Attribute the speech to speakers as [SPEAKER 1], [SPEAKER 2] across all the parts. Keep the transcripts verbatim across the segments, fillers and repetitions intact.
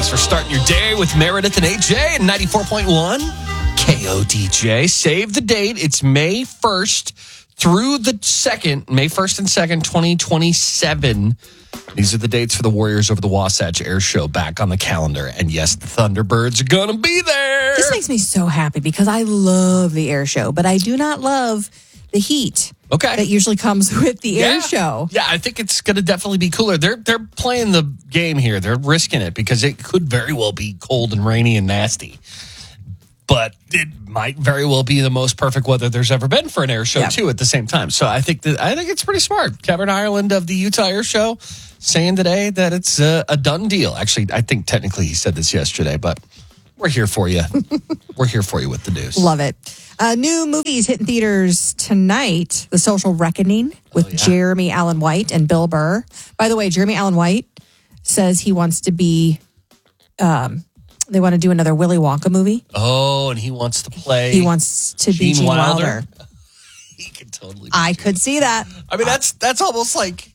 [SPEAKER 1] Thanks for starting your day with Meredith and A J and ninety-four point one K O D J. Save the date. It's May first through the second, May first and second, twenty twenty-seven. These are the dates for the Warriors over the Wasatch Air Show back on the calendar. And yes, the Thunderbirds are going to be there.
[SPEAKER 2] This makes me so happy because I love the air show, but I do not love the heat.
[SPEAKER 1] Okay.
[SPEAKER 2] That usually comes with the
[SPEAKER 1] yeah.
[SPEAKER 2] air show.
[SPEAKER 1] Yeah, I think it's going to definitely be cooler. They're they're playing the game here. They're risking it because it could very well be cold and rainy and nasty. But it might very well be the most perfect weather there's ever been for an air show, yep. too, at the same time. So I think that I think it's pretty smart. Kevin Ireland of the Utah Air Show saying today that it's a, a done deal. Actually, I think technically he said this yesterday, but we're here for you. We're here for you with the news.
[SPEAKER 2] Love it. Uh, new movies hitting theaters tonight. The Social Reckoning with oh, yeah. Jeremy Allen White and Bill Burr. By the way, Jeremy Allen White says he wants to be... Um, They want to do another Willy Wonka movie.
[SPEAKER 1] Oh, and he wants to play.
[SPEAKER 2] He wants to
[SPEAKER 1] Gene
[SPEAKER 2] be Gene Wilder.
[SPEAKER 1] Wilder. He could totally.
[SPEAKER 2] I could see that.
[SPEAKER 1] I mean, that's that's almost like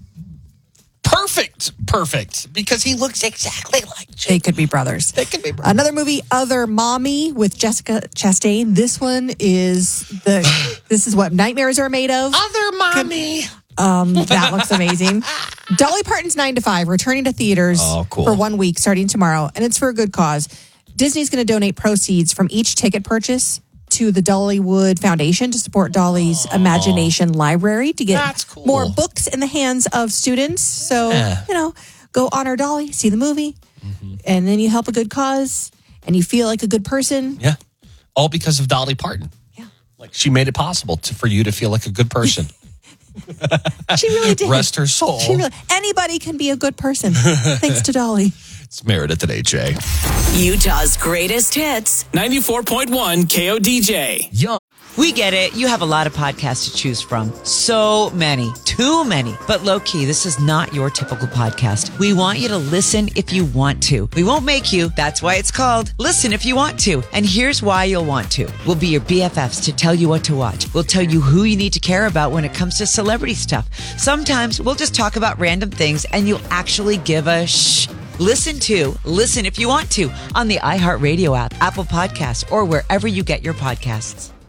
[SPEAKER 1] perfect, perfect because he looks exactly like Gene.
[SPEAKER 2] They could be brothers.
[SPEAKER 1] They could be brothers.
[SPEAKER 2] Another movie, Other Mommy with Jessica Chastain. This one is the. This is what nightmares are made of.
[SPEAKER 1] Other Mommy.
[SPEAKER 2] Um, that looks amazing. Dolly Parton's nine to five returning to theaters
[SPEAKER 1] oh, cool.
[SPEAKER 2] for one week starting tomorrow, and it's for a good cause. Disney's going to donate proceeds from each ticket purchase to the Dollywood Foundation to support Dolly's oh, Imagination Library to get
[SPEAKER 1] cool.
[SPEAKER 2] more books in the hands of students. So, yeah. you know, go honor Dolly, see the movie, mm-hmm. and then you help a good cause, and you feel like a good person.
[SPEAKER 1] Yeah, all because of Dolly Parton.
[SPEAKER 2] Yeah,
[SPEAKER 1] like she made it possible to, for you to feel like a good person.
[SPEAKER 2] She really did.
[SPEAKER 1] Rest her soul.
[SPEAKER 2] She really, anybody can be a good person. Thanks to Dolly.
[SPEAKER 1] It's Meredith at A J.
[SPEAKER 3] Utah's greatest hits.
[SPEAKER 4] ninety-four point one K O D J.
[SPEAKER 1] Young.
[SPEAKER 5] We get it. You have a lot of podcasts to choose from. So many. Too many. But low key, this is not your typical podcast. We want you to listen if you want to. We won't make you. That's why it's called Listen If You Want To. And here's why you'll want to. We'll be your B F Fs to tell you what to watch. We'll tell you who you need to care about when it comes to celebrity stuff. Sometimes we'll just talk about random things and you'll actually give a shh. Listen to Listen If You Want To on the iHeartRadio app, Apple Podcasts, or wherever you get your podcasts.